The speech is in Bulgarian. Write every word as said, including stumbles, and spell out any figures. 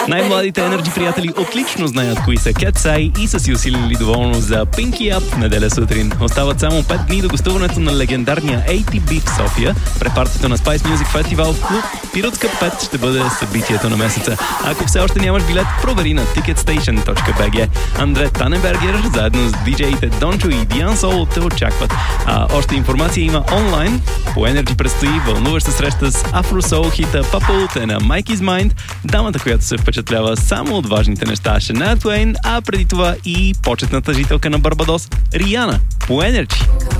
Най-младите Energy приятели отлично знаят кои са Cat's и са си усилили доволно за Pinky Up неделя сутрин. Остават само пет дни до гостуването на легендарния ей ти би в София. Препартито на Spice Music Festival в клуб Пиротска пет ще бъде събитието на месеца. Ако все още нямаш билет, провери на ticketstation точка би джи. Андре Таненбергер заедно с диджеите Дончо и Диан Сол те очакват. А още информация има онлайн. По Energy предстои вълнуваща среща с Афро-соул хита Papa на Mike Is Mind, дамата, която се впечатлява само от важните неща Шания Туейн, а преди това и почетната жителка на Барбадос Риана по Energy.